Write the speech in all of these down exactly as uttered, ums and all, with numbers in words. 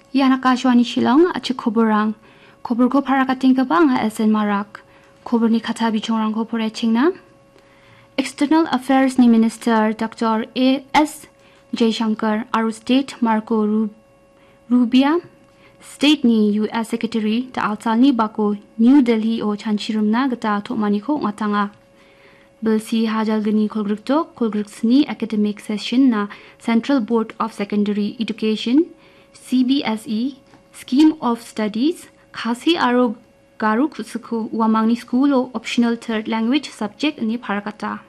Ya nakashwani Shillong achi khoborang khobor ko pharakating ka bang ha S N Marak khobor ni khatha bichongrang ko pore chingna External Affairs ni Minister Doctor A S Jaishankar aru State Marco Rub Rubia State ni U S Secretary ta alsalni bako New Delhi o chanchirumna gata thokmani ko ngatanga Bilsi hajal gani kolgrukto kolgruksni academic session na Central Board of Secondary Education C B S E Scheme of Studies khasi aro garu kusuku wamangni school o optional third language subject ni pharakata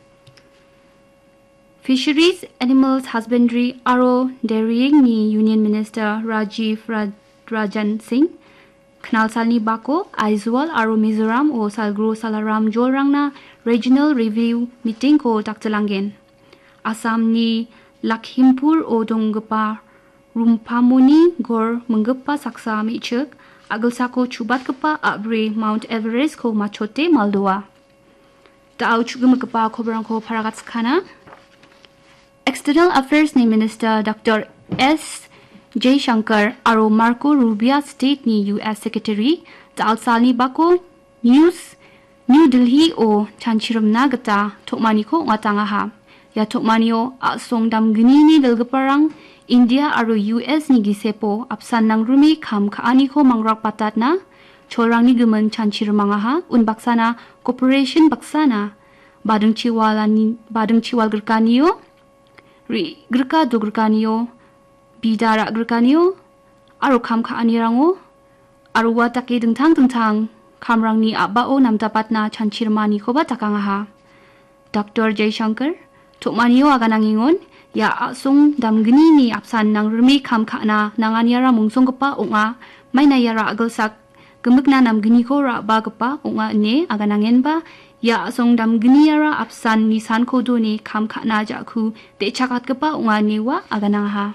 Fisheries, Animals Husbandry aro Dairying ni Union Minister Rajiv Raj Rajan Singh Khnal salni bako Aizawl aro Mizoram o Salgro Salaram Jolrangna Regional Review Meeting ko taktalangen Assam ni Lakhimpur o Donggapa Rumpamuni gor menggapa saksa michuk agalsako chubat kepa abre Mount Everest ko machote Maldoa Tau chugum kepa khobrang ko pharagat khana External Affairs ni Minister Doctor S Jaishankar aro Marco Rubio State ni U S Secretary Tal salni bako News New Delhi o chanchirum nagata tokmani ko ngatanga ha ya tokmani o asong dam gini ni dalgaparang India aro U S ni gisepo apsan nang rumi kham khaani ko mangrak patat na chorang ni gumen chanchirumanga ha un baksana cooperation baksana badung chiwala ni badung chiwal gerkaniyo ri gerka do gerkaniyo bidara gerkaniyo aro kham khaani rango aro wa take dengthang dengthang khamrang ni abao namdapatna chanchirmani ko ba takanga ha Doctor Jaishankar thokmaniyo aganangingon ya asung damgni ni apsan nang rumi kham khana nanganyara mungsongpa onga maina yara agalsak gemukna namgni ko ra ba gpa onga ne aganangen ba ya asung damgni yara apsan ni san ko do ni kham khana jakhu te chakat gpa onga ne wa aganang ha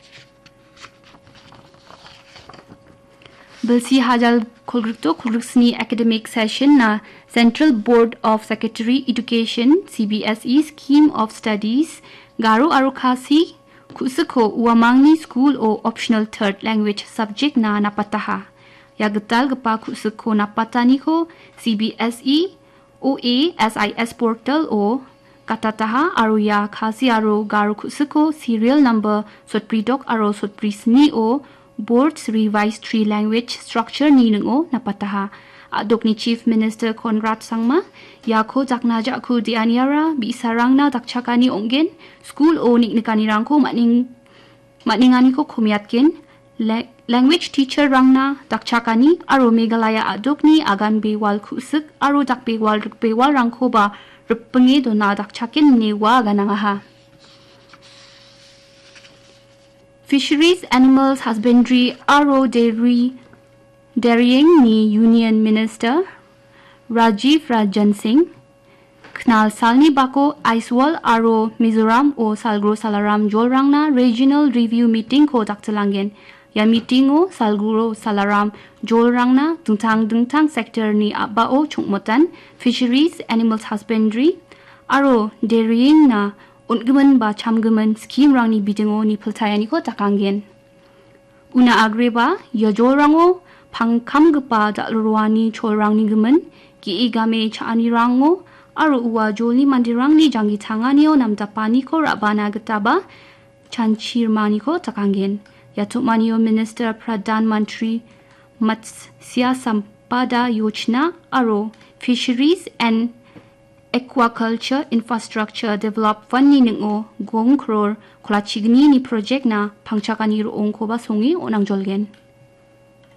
Bilsi hajal kolgrukto kolgruksni academic session na Central Board of Secondary Education C B S E Scheme of Studies Garu aro khasi kusuko uamangni school o optional third language subject na napataha ya getal gepa kusuko napatani ko C B S E O A S I S portal o katataha aro ya khasi aro garu kusuko serial number sotpridok aro sotprisni o boards revised three language structure ni ngo napataha Adokni Chief Minister Conrad Sangma Yako Jakna Jakku Dianiara Bisarangna Dakchakani Ongen School o Niknikani Rangko Matning Matningani ko Kumiatkin Language Teacher Rangna Dakchakani Aro Megalaya Adokni Agan Bewal Kusuk Aro Dak Bewal Bewal Rangko ba Rupenge Dona Dakchakin Newa Ganangaha Fisheries, Animals Husbandry Aro Dairy Dairying ni Union Minister Rajiv Rajan Singh Khnal salni bako Aizawl aro Mizoram o Salgro Salaram Jolrangna Regional Review Meeting ko taktalangen ya meeting o Salgro Salaram Jolrangna dungtang dungtang sector ni abao chungmotan Fisheries Animals Husbandry aro Dairying na unggemen ba chamgemen scheme rang ni bidingo ni peltayani ko takangen una agreba ya Jolrango pangkam gepa dalruani cholrangni gemen ki igame chani rango aro uwa joli mandirangni jangi tanganio namdapani ko rabana getaba chanchirmani ko takangen yatukmanio Minister Pradhan Mantri Matsya Sampada Yojana aro Fisheries and Aquaculture Infrastructure Develop Fund ni ngo gong crore kolachigni ni project na pangchakani ro ongko ba songi onangjolgen